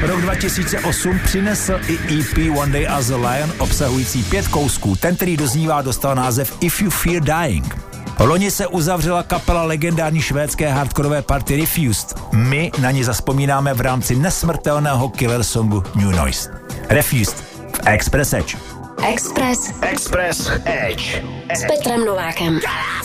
Rok 2008 přinesl i EP One Day as a Lion obsahující 5 kousků. Ten, který doznívá, dostal název If You Fear Dying. Loni se uzavřela kapela legendární švédské hardkorové party Refused. My na ní zazpomínáme v rámci nesmrtelného killer songu New Noise. Refused v Express Edge. Express Edge s Petrem Novákem.